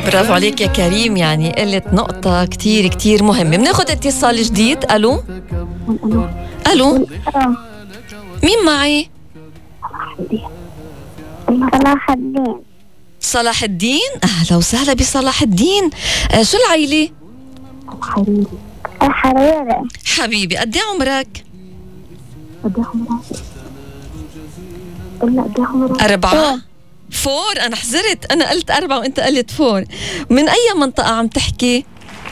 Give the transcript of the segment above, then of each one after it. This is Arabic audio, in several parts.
برافو عليك يا كريم، يعني قلت نقطة كتير كتير مهمة. بناخد اتصال جديد. ألو ألو، مين معي؟ صلاح الدين. صلاح الدين، أهلا وسهلا بصلاح الدين. شو العيلة؟ الحريري. حبيبي قد ايه عمرك؟ قد ايه عمرك؟ 4. 4. أنا حزرت، أنا قلت 4 وأنت قلت 4. من أي منطقة عم تحكي؟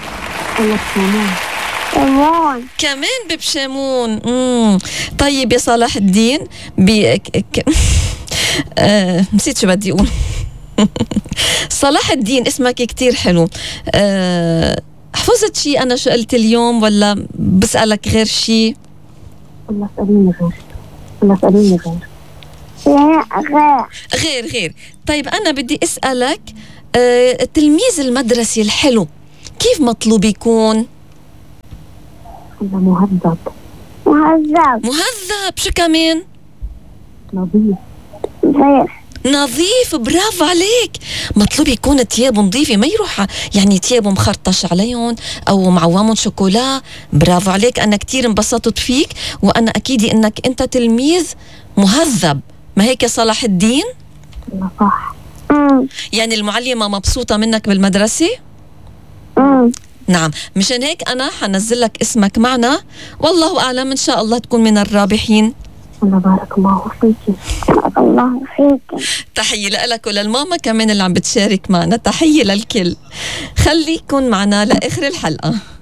شمون. كمان ببشامون. طيب يا صلاح الدين نسيت شو بدي أقول. صلاح الدين اسمك كتير حلو. حفظت شي أنا شو قلت اليوم ولا بسألك غير شي؟ ولا سأليني غير. غير. طيب أنا بدي أسألك التلميذ المدرسي الحلو كيف مطلوب يكون؟ مهذب. شو كمان؟ نظيف. برافو عليك. مطلوب يكون ثيابه نظيفة، ما يروح يعني ثيابه مخرطش عليهم أو معوامهم شوكولا. برافو عليك، أنا كتير انبسطت فيك، وأنا أكيد إنك أنت تلميذ مهذب. ما هيك يا صلاح الدين؟ صح. يعني المعلمة مبسوطة منك بالمدرسة؟ نعم، مشان هيك أنا حنزل لك اسمك معنا، والله أعلم إن شاء الله تكون من الرابحين. بارك الله فيك. الله فيك. تحية لك وللماما كمان اللي عم بتشارك معنا. تحية للكل. خليكن معنا لآخر الحلقة.